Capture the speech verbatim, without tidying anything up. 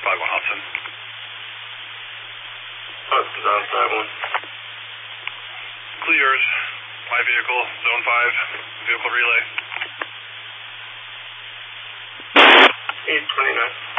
five one Hudson. Hudson's on five one. Clears. My vehicle, zone five, vehicle relay. eight twenty-nine.